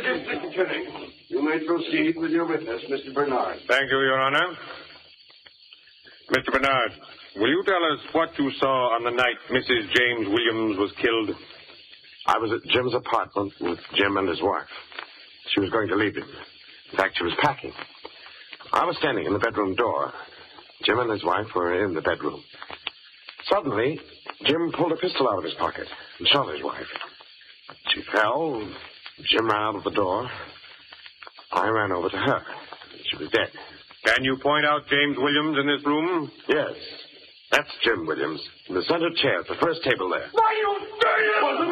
Mr. Secretary, you may proceed with your witness, Mr. Bernard. Thank you, Your Honor. Mr. Bernard, will you tell us what you saw on the night Mrs. James Williams was killed? I was at Jim's apartment with Jim and his wife. She was going to leave him. In fact, she was packing. I was standing in the bedroom door. Jim and his wife were in the bedroom. Suddenly, Jim pulled a pistol out of his pocket and shot his wife. She fell. Jim ran out of the door. I ran over to her. She was dead. Can you point out James Williams in this room? Yes. That's Jim Williams. In the center chair at the first table there. Why, you dirty...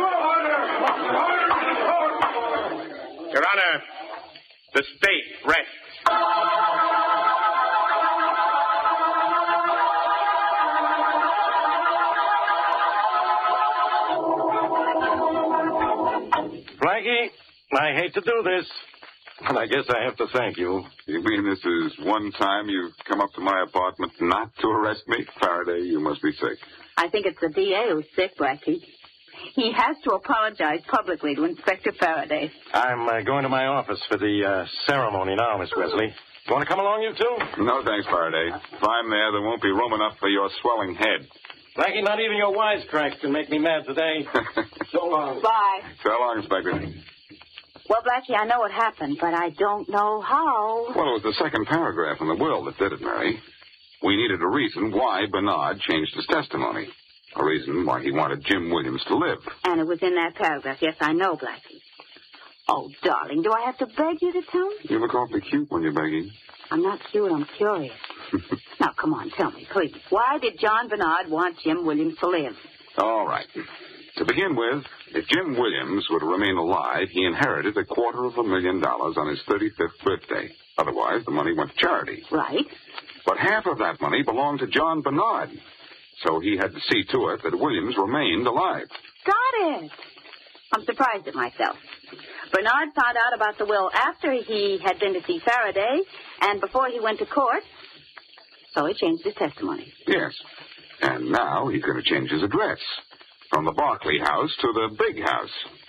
Your Honor, the state rests. Blackie, I hate to do this, but I guess I have to thank you. You mean this is one time you've come up to my apartment not to arrest me? Faraday, you must be sick. I think it's the DA who's sick, Blackie. He has to apologize publicly to Inspector Faraday. I'm going to my office for the ceremony now, Miss Wesley. You want to come along, you two? No, thanks, Faraday. If I'm there won't be room enough for your swelling head. Blackie, not even your wisecracks can make me mad today. So long. Bye. So long, Inspector. Well, Blackie, I know what happened, but I don't know how. Well, it was the second paragraph in the will that did it, Mary. We needed a reason why Bernard changed his testimony. A reason why he wanted Jim Williams to live. And it was in that paragraph. Yes, I know, Blackie. Oh, darling, do I have to beg you to tell me? You look awfully cute when you're begging. I'm not cute, I'm curious. Now, come on, tell me, please. Why did John Bernard want Jim Williams to live? All right. To begin with, if Jim Williams were to remain alive, he inherited $250,000 on his 35th birthday. Otherwise, the money went to charity. Right. But half of that money belonged to John Bernard. So he had to see to it that Williams remained alive. Got it. I'm surprised at myself. Bernard found out about the will after he had been to see Faraday and before he went to court. So he changed his testimony. Yes. And now he's going to change his address. From the Barclay house to the big house.